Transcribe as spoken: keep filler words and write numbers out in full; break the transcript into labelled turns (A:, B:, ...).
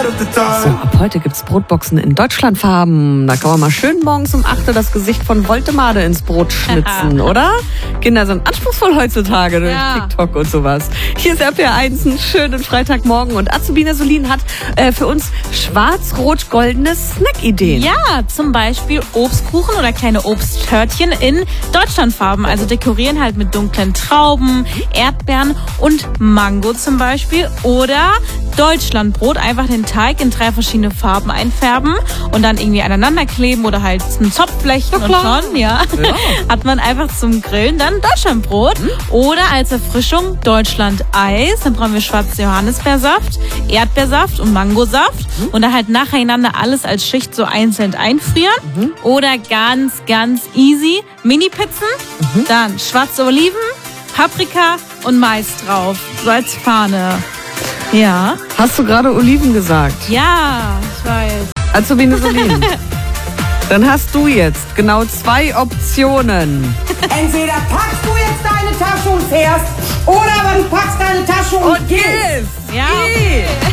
A: So, ab heute gibt's Brotboxen in Deutschlandfarben. Da kann man mal schön morgens um acht Uhr das Gesicht von Voltemade ins Brot schnitzen, oder? Kinder sind anspruchsvoll heutzutage durch ja. TikTok und sowas. Hier ist R P R eins, einen schönen Freitagmorgen. Und Azubine Solin hat äh, für uns schwarz-rot-goldene Snack-Ideen.
B: Ja, zum Beispiel Obstkuchen oder kleine Obsttörtchen in Deutschlandfarben. Also dekorieren halt mit dunklen Trauben, Erdbeeren und Mango zum Beispiel. Oder Deutschlandbrot, einfach den Teig in drei verschiedene Farben einfärben und dann irgendwie aneinander kleben oder halt einen Zopf flechten und schon, ja, ja. hat man einfach zum Grillen dann Deutschlandbrot. Mhm. Oder als Erfrischung Deutschland-Eis. Dann brauchen wir schwarze Johannisbeersaft, Erdbeersaft und Mangosaft mhm. und dann halt nacheinander alles als Schicht so einzeln einfrieren. Mhm. Oder ganz, ganz easy Mini-Pizzen, mhm. dann schwarze Oliven, Paprika und Mais drauf, so als Fahne. Ja.
A: Hast du gerade Oliven gesagt?
B: Ja, ich weiß.
A: Azubine Solin. Dann hast du jetzt genau zwei Optionen.
C: Entweder packst du jetzt deine Tasche und fährst, oder aber du packst deine Tasche und, und gehst.
B: Ja. Okay.